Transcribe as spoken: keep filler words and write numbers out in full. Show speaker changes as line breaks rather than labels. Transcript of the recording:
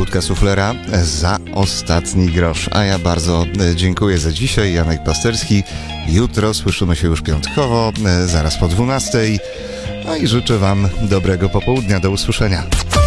Wódka Suflera za ostatni grosz. A ja bardzo dziękuję za dzisiaj. Janek Pasterski. Jutro słyszymy się już piątkowo, zaraz po dwunastej. No i życzę Wam dobrego popołudnia. Do usłyszenia.